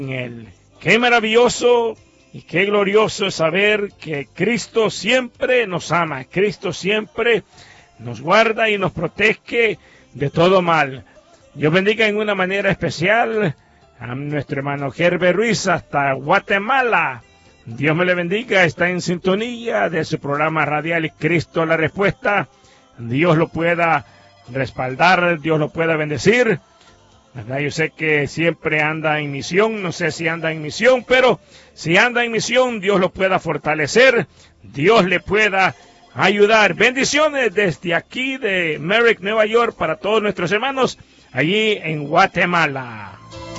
en Él. Qué maravilloso y qué glorioso es saber que Cristo siempre nos ama, Cristo siempre nos guarda y nos protege de todo mal. Dios bendiga en una manera especial a nuestro hermano Herbert Ruiz hasta Guatemala. Dios me le bendiga, está en sintonía de su programa radial Cristo la Respuesta. Dios lo pueda respaldar, Dios lo pueda bendecir. ¿Verdad? Yo sé que siempre anda en misión, no sé si anda en misión, pero si anda en misión, Dios lo pueda fortalecer, Dios le pueda ayudar. Bendiciones desde aquí de Merrick, Nueva York, para todos nuestros hermanos allí en Guatemala.